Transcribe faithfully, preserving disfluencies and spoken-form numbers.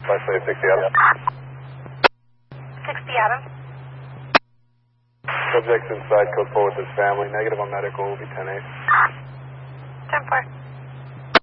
Five say sixty Adams. sixty Adams. Subject's inside, code four with his family. Negative on medical, will be ten eight. ten four.